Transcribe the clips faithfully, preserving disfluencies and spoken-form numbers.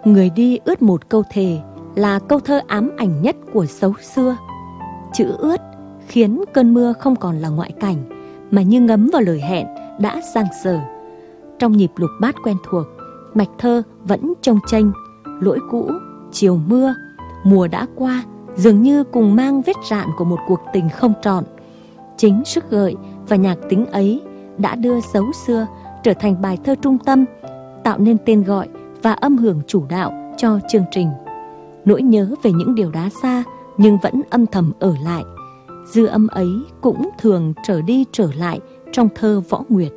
Người đi ướt một câu thề là câu thơ ám ảnh nhất của Sấu xưa. Chữ ướt khiến cơn mưa không còn là ngoại cảnh, mà như ngấm vào lời hẹn đã dang dở. Trong nhịp lục bát quen thuộc, mạch thơ vẫn chông chênh, lỗi cũ, chiều mưa, mùa đã qua, dường như cùng mang vết rạn của một cuộc tình không trọn. Chính sức gợi và nhạc tính ấy đã đưa Sấu xưa trở thành bài thơ trung tâm, tạo nên tên gọi và âm hưởng chủ đạo cho chương trình. Nỗi nhớ về những điều đã xa nhưng vẫn âm thầm ở lại, dư âm ấy cũng thường trở đi trở lại trong thơ Võ Nguyệt.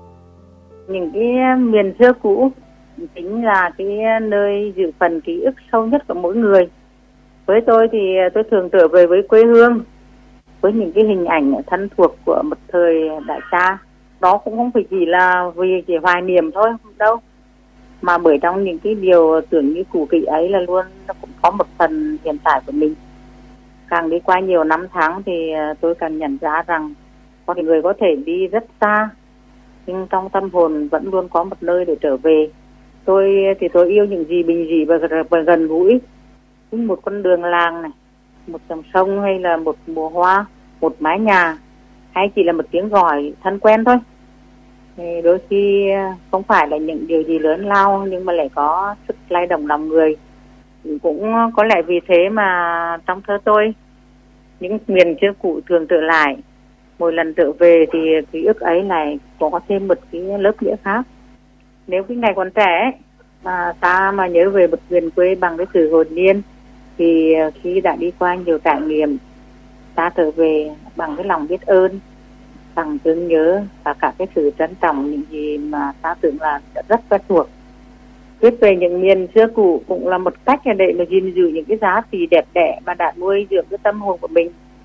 Những cái miền xưa cũ chính là cái nơi giữ phần ký ức sâu nhất của mỗi người. Với tôi thì tôi thường trở về với quê hương, với những cái hình ảnh thân thuộc của một thời đại cha. Đó cũng không phải chỉ là vì chỉ hoài niệm thôi đâu, mà bởi trong những cái điều tưởng như cũ kỹ ấy là luôn nó cũng có một phần hiện tại của mình. Càng đi qua nhiều năm tháng thì tôi càng nhận ra rằng có người có thể đi rất xa, nhưng trong tâm hồn vẫn luôn có một nơi để trở về. Tôi thì tôi yêu những gì bình dị và, và gần gũi. Một con đường làng này, một dòng sông hay là một mùa hoa, một mái nhà, hay chỉ là một tiếng gọi thân quen thôi. Thì đôi khi không phải là những điều gì lớn lao nhưng mà lại có sức lay động lòng người. Cũng có lẽ vì thế mà trong thơ tôi, những miền xưa cũ thường trở lại. Mỗi lần trở về thì ký ức ấy lại có thêm một cái lớp nghĩa khác. Nếu cái ngày còn trẻ mà ta mà nhớ về một miền quê bằng cái sự hồn nhiên, thì khi đã đi qua nhiều trải nghiệm, ta trở về bằng cái lòng biết ơn, bằng thương nhớ và cả cái sự trân trọng những gì mà ta tưởng là rất quen thuộc. Viết về những miền xưa cũ cũng là một cách để mà gìn giữ những cái giá trị đẹp đẽ mà đã nuôi dưỡng cái tâm hồn của mình.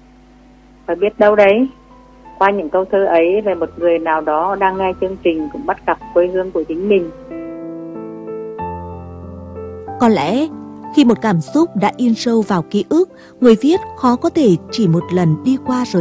Và biết đâu đấy, qua những câu thơ ấy về một người nào đó đang nghe chương trình cũng bắt gặp quê hương của chính mình. Có lẽ khi một cảm xúc đã in sâu vào ký ức, người viết khó có thể chỉ một lần đi qua rồi